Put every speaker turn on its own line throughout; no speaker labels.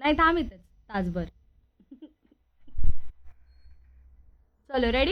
नाही थांब इथेच तासभर. चलो रेडी.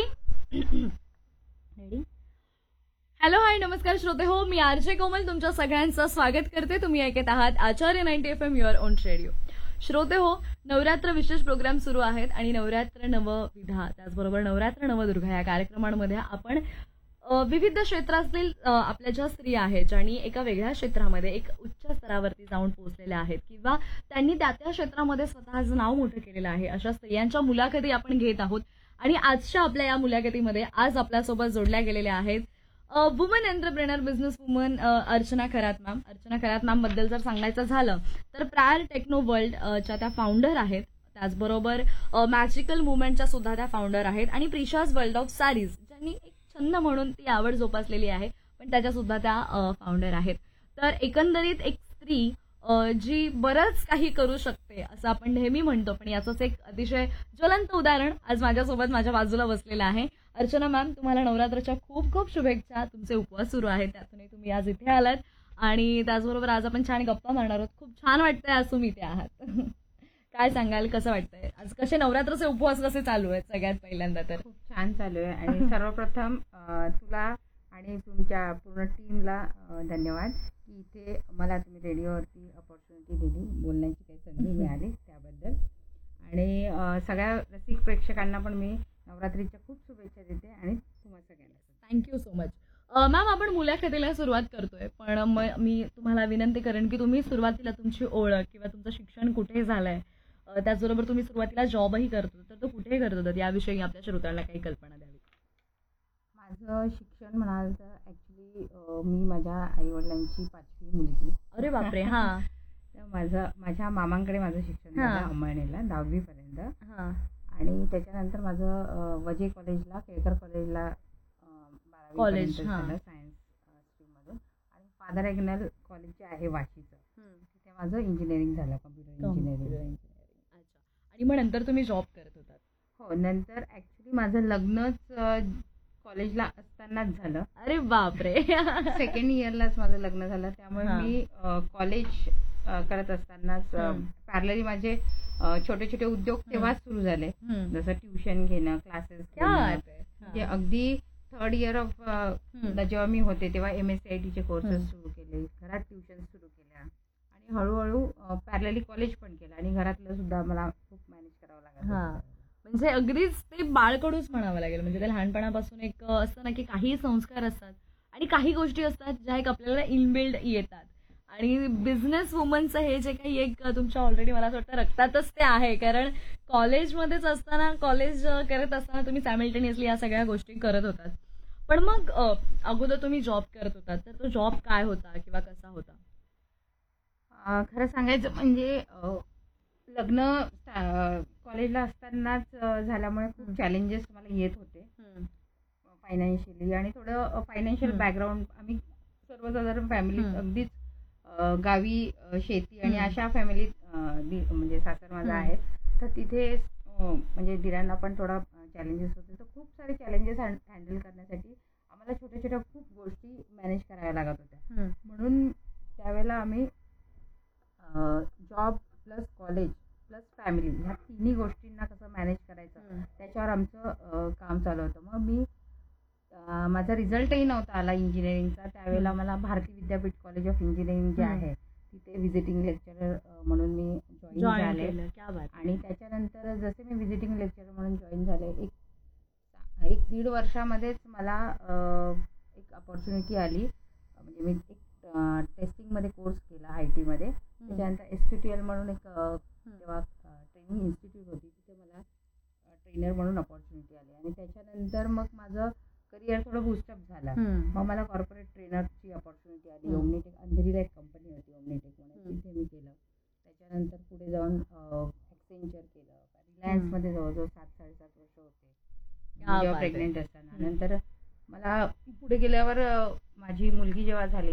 रेडी. हॅलो हाय नमस्कार श्रोते हो, मी आरजे कोमल तुमच्या सगळ्यांचं स्वागत करते. तुम्ही ऐकत आहात आचार्य 90 FM युअर ओन रेडिओ. श्रोते हो, नवरात्र विशेष प्रोग्राम सुरू आहेत आणि नवरात्र नवविधा त्याचबरोबर नवरात्र नवदुर्गा या कार्यक्रमांमध्ये आपण विविध क्षेत्रातील आपल्या ज्या स्त्रिया आहेत ज्यांनी एका वेगळ्या क्षेत्रामध्ये एक उच्च स्तरावरती जाऊन पोहोचलेल्या आहेत किंवा त्यांनी त्या त्या क्षेत्रामध्ये स्वतःचं नाव मोठं केलेलं आहे, अशा स्त्रियांच्या मुलाखती आपण घेत आहोत. आणि आजच्या आपल्या या मुलाखतीमध्ये आज आपल्यासोबत जोडल्या गेलेल्या आहेत woman entrepreneur business woman Archana Kharat ma'am. Archana Kharat ma'am बद्दल जर सांगायचं झालं तर प्रायर टेक्नो वर्ल्ड च्या त्या फाउंडर आहेत. त्याचबरोबर मॅजिकल मुवमेंटच्या सुद्धा त्या फाउंडर आहेत आणि प्रिशाज वर्ल्ड ऑफ सारीज ज्यांनी एक छंद म्हणून ती आवड जोपासलेली आहे, पण त्याच्या सुद्धा त्या फाउंडर आहेत. तर एकंदरीत एक स्त्री जी बरंच काही करू शकते असं आपण नेहमी म्हणतो, पण याचंच एक अतिशय ज्वलंत उदाहरण आज माझ्यासोबत माझ्या बाजूला बसलेलं आहे. अर्चना मॅम, तुम्हाला नवरात्राच्या खूप खूप शुभेच्छा. तुमचे उपवास सुरू आहेत, त्यातूनही तुम्ही आज इथे आलात आणि त्याचबरोबर आज आपण छान गप्पा मारणार आहोत. खूप छान वाटतंय आज तुम्ही इथे आहात. काय सांगाल, कसं वाटतंय आज? कसे नवरात्राचे उपवास कसे चालू आहेत? सगळ्यात पहिल्यांदा तर
खूप छान चालू आहे आणि सर्वप्रथम तुला आणि तुमच्या पूर्ण टीमला धन्यवाद की इथे मला तुम्ही रेडिओवरती अपॉर्च्युनिटी दिली, बोलण्याची काही संधी मिळाली त्याबद्दल. आणि सगळ्या रसिक प्रेक्षकांना पण मी नवरात्रीच्या खूप शुभेच्छा देते आणि तुम्हाला सगळ्यांना
थँक्यू सो मच. मॅम, आपण मुलाखतीला सुरुवात करतोय, पण मी तुम्हाला विनंती करेन की तुम्ही सुरुवातीला तुमची ओळख किंवा तुमचं शिक्षण कुठे झालंय, त्याचबरोबर तुम्ही सुरुवातीला जॉबही करत होता तर तो कुठे करत होता याविषयी आपल्या श्रोत्यांना काही कल्पना द्यावी.
माझं शिक्षण म्हणाल तर ॲक्च्युली मी माझ्या आईवडिलांची 5वी मुलगी.
अरे बापरे. हा.
तर माझ्या मामांकडे माझं शिक्षण झालं अंमळनेरला 10वीपर्यंत.
हा.
आणि त्याच्यानंतर माझं वजे कॉलेजला केळकर कॉलेजला 12वी झालं सायन्स स्ट्रीममधून. आणि फादर ॲग्नल कॉलेज जे आहे वाशीचं, तिथे माझं इंजिनिअरिंग झालं, कम्प्युटर इंजिनिअरिंग.
अच्छा. आणि मग नंतर तुम्ही जॉब करत होतात?
हो, नंतर ॲक्च्युली माझं लग्नच कॉलेजला असतानाच झालं.
अरे बापरे.
सेकंड इयरलाच माझं लग्न झालं, त्यामुळे मी कॉलेज करत असतानाच पॅरलली माझे छोटे छोटे उद्योग तेव्हाच सुरू झाले, जसं ट्युशन घेणं, क्लासेस घेणं. म्हणजे अगदी 3rd इयर ऑफ जेव्हा मी होते तेव्हा MSCITचे कोर्सेस सुरू केले, घरात ट्युशन सुरू केल्या आणि हळूहळू पॅरलली कॉलेज पण केलं आणि घरातलं सुद्धा मला खूप मॅनेज करावं लागलं.
म्हणजे अगदीच ते बाळकडूच म्हणावं लागेल. म्हणजे ते लहानपणापासून एक असतं ना की काही संस्कार असतात आणि काही गोष्टी असतात ज्या एक आपल्याला इनबिल्ड येतात. आणि बिझनेस वुमनचं हे जे काही एक तुमच्या ऑलरेडी मला असं वाटतं रक्तातच ते आहे, कारण कॉलेजमध्येच असताना, कॉलेज करत असताना तुम्ही सायमल्टेनियसली या सगळ्या गोष्टी करत होतात. पण मग अगोदर तुम्ही जॉब करत होता तर तो जॉब काय होता किंवा कसा होता?
खरं सांगायचं म्हणजे लग्न कॉलेजला असतानाच झाल्यामुळे खूप चॅलेंजेस मला येत होते फायनान्शियली. आणि थोडं फायनान्शियल बॅकग्राऊंड, आम्ही सर्वसाधारण फॅमिलीत अगदीच गावी शेती आणि अशा फॅमिलीत म्हणजे सासर माझा आहे, तर तिथे म्हणजे दिरांना पण थोडा चॅलेंजेस होते. तर खूप सारे चॅलेंजेस हँडल करण्यासाठी आम्हाला छोट्या छोट्या खूप गोष्टी मॅनेज कराव्या लागत होत्या. म्हणून त्यावेळेला आम्ही job plus college plus family ह्या तिन्ही गोष्टींना कसं मॅनेज करायचं त्याच्यावर आमचं काम चालू होतं. मग मी माझा रिझल्टही नव्हता आला इंजिनिअरिंगचा, त्यावेळेला मला Bharati Vidyapeeth college of engineering जे आहे तिथे व्हिजिटिंग लेक्चरर म्हणून मी जॉईन झाले. आणि त्याच्यानंतर जसे मी व्हिजिटिंग लेक्चरर म्हणून जॉईन झाले, एक 1.5 वर्षामध्येच मला एक अपॉर्च्युनिटी आली. म्हणजे मी एक टेस्टिंगमध्ये कोर्स केला IT मध्ये. त्याच्यानंतर SQTL म्हणून एक तेव्हा ट्रेनिंग इन्स्टिट्यूट होती, तिथे मला ट्रेनर म्हणून अपॉर्च्युनिटी आली. आणि त्याच्यानंतर मग माझं करिअर थोडं बुस्टअप झालं. मग मला कॉर्पोरेट ट्रेनरची अपॉर्च्युनिटी आली. ओमनीटेक अंधेरीला एक कंपनी होती ओमनीटेक म्हणून, तिथे मी केलं. त्याच्यानंतर पुढे जाऊन ॲक्सेंचर केलं, रिलायन्समध्ये जवळजवळ 7-7.5 वर्ष होते जेव्हा प्रेग्नेंट असताना. नंतर मला पुढे गेल्यावर माझी मुलगी जेव्हा झाली